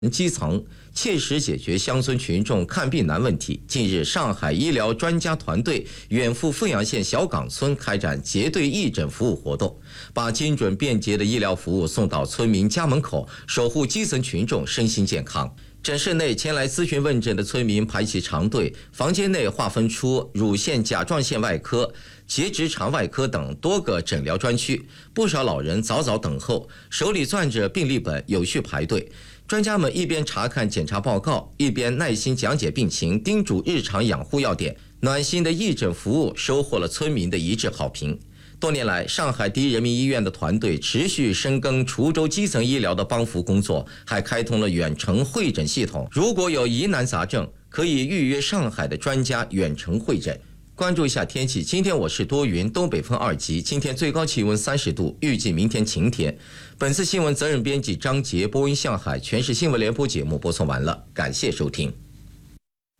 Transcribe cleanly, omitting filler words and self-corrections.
基层，切实解决乡村群众看病难问题。近日，上海医疗专家团队远赴凤阳县小岗村开展结对义诊服务活动，把精准便捷的医疗服务送到村民家门口，守护基层群众身心健康。诊室内，前来咨询问诊的村民排起长队，房间内划分出乳腺甲状腺外科、结直肠外科等多个诊疗专区，不少老人早早等候，手里攥着病历本，有序排队。专家们一边查看检查报告，一边耐心讲解病情，叮嘱日常养护要点。暖心的义诊服务收获了村民的一致好评。多年来，上海第一人民医院的团队持续深耕滁州基层医疗的帮扶工作，还开通了远程会诊系统。如果有疑难杂症，可以预约上海的专家远程会诊。关注一下天气，今天我市多云，东北风2级，今天最高气温30度，预计明天晴天。本次新闻责任编辑张杰，播音向海，全市新闻联播节目播送完了，感谢收听。